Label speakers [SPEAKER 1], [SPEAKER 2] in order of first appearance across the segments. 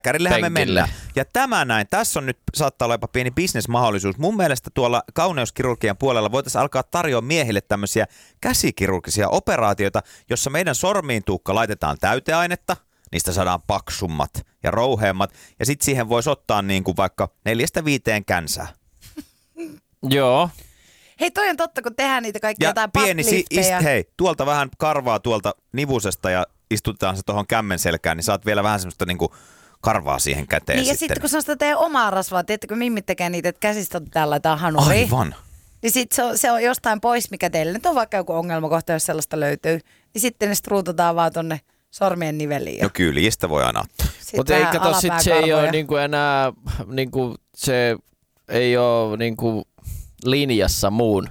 [SPEAKER 1] Kärillehän me mennään. Ja tämä näin, tässä on nyt, saattaa olla jopa pieni bisnesmahdollisuus. Mun mielestä tuolla kauneuskirurgian puolella voitaisiin alkaa tarjoa miehille tämmöisiä käsikirurgisia operaatioita, jossa meidän sormiin Tuukka laitetaan täyteainetta, niistä saadaan paksummat ja rouheammat, ja sitten siihen voisi ottaa niin kuin vaikka 4-5 känsää.
[SPEAKER 2] Joo.
[SPEAKER 3] Hei, toi on totta, kun tehdään niitä kaikkia jotain
[SPEAKER 1] pieni
[SPEAKER 3] buttliftejä.
[SPEAKER 1] hei, tuolta vähän karvaa tuolta nivusesta ja istutetaan se tuohon kämmen selkään, niin saat vielä vähän semmoista niinku karvaa siihen käteen
[SPEAKER 3] niin, ja sitten kun se on sitä teidän omaa rasvaa, tiedättekö mimmit tekee niitä, että käsistä otetaan laitetaan hanuri.
[SPEAKER 1] Aivan.
[SPEAKER 3] Niin sitten se on jostain pois, mikä teille nyt on vaikka joku ongelmakohta, jos sellaista löytyy. Niin sitten ne struututaan vaan tonne sormien niveliin.
[SPEAKER 1] No kyljistä voi aina ottaa.
[SPEAKER 2] Mutta ei kato, sit se ei ole niinku enää, niinku, se ei ole niinku linjassa muun.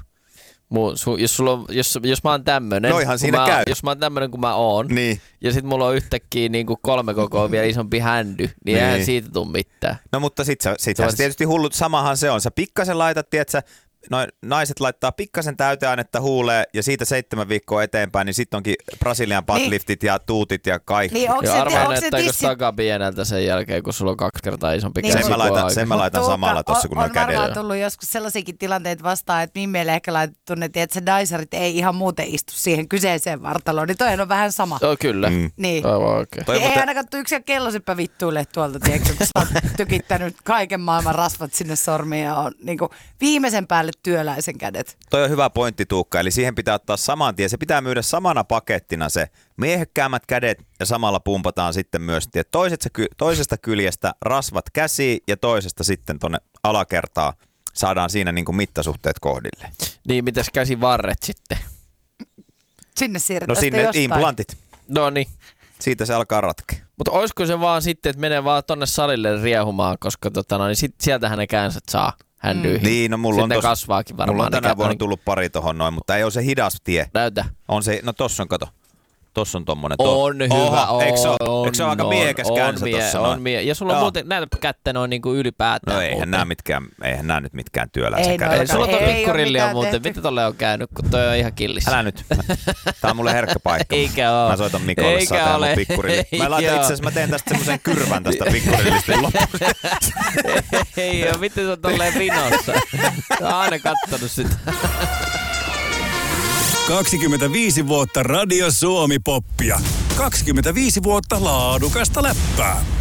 [SPEAKER 2] Jos mä oon tämmönen, jos mä oon tämmönen kuin mä oon, niin. Ja sit mulla on yhtäkkiä niinku 3 kokoa vielä isompi händy, niin eihän siitä tuu mitään.
[SPEAKER 1] No mutta sit sä tietysti hullut, samahan se on. Sä pikkasen laitat, tietsä, naiset laittaa pikkasen täyteainetta huuleen ja siitä 7 viikkoa eteenpäin, niin sitten onkin Brasilian butt-liftit ja tuutit ja kaikki.
[SPEAKER 3] Niin,
[SPEAKER 2] ja arvaan, näyttääkö takapieneltä sen jälkeen, kun sulla on 2 kertaa isompi käsi.
[SPEAKER 1] Sen mä laitan samalla tossa kuin noin kädellä.
[SPEAKER 3] On varmaan tullut joskus sellaisiakin tilanteita vastaan, että mimmeille ehkä laitettu ne, että se daisarit ei ihan muuten istu siihen kyseiseen vartaloon, niin toi on vähän sama.
[SPEAKER 2] Joo, kyllä.
[SPEAKER 3] Niin.
[SPEAKER 2] Aivan oikein.
[SPEAKER 3] Niin ei ainakaan yksi kelloseppä vittuille tuolta, tiedätkö, kun sä oot tykittänyt kaiken maailman rasvat sinne sormiin ja on niin kuin viimeisen päälle työläisen kädet.
[SPEAKER 1] Toi on hyvä pointti, Tuukka, eli siihen pitää ottaa saman tien. Se pitää myydä samana pakettina se miehekkäämät kädet ja samalla pumpataan sitten myös toisesta kyljestä rasvat käsiin ja toisesta sitten tonne alakertaan saadaan siinä niin kuin mittasuhteet kohdille.
[SPEAKER 2] Niin, mitäs käsivarret sitten?
[SPEAKER 3] Sinne siirretään
[SPEAKER 1] no sinne
[SPEAKER 3] jostain.
[SPEAKER 1] implantit.
[SPEAKER 2] No niin.
[SPEAKER 1] Siitä se alkaa ratkea.
[SPEAKER 2] Mutta olisiko se vaan sitten, että menee vaan tonne salille riehumaan, koska niin sieltähän ne käänset saa händyihin.
[SPEAKER 1] Niin, no mulla on
[SPEAKER 2] kasvaakin varmaan.
[SPEAKER 1] Mulla on tänä vuonna tullut pari tohon noin, mutta ei ole se hidas tie.
[SPEAKER 2] Näytä.
[SPEAKER 1] On se, no tossa on, kato. Tossa on tommonen.
[SPEAKER 2] On hyvä,
[SPEAKER 1] eikö se ole aika miehekäs känsä tossa noin?
[SPEAKER 2] Ja sulla on muuten näitä kättä noin niinku ylipäätään.
[SPEAKER 1] No eihän nää nyt mitkään työläisen kädet.
[SPEAKER 2] Sulla on tuo pikkurilli on muuten. Mitä tolle on käynyt, kun toi on ihan killissä?
[SPEAKER 1] Älä nyt. Tää on mulle herkkä paikka.
[SPEAKER 2] Eikä oo.
[SPEAKER 1] Mä soitan Mikolle, saa tehdä mun pikkurilli. Mä teen tästä semmosen kyrvän tästä pikkurillista lopuksi.
[SPEAKER 2] Ei oo, miten se on tolleen vinossa? Mä oon aina kattonut sitä.
[SPEAKER 4] 25 vuotta Radio Suomi-poppia. 25 vuotta laadukasta läppää.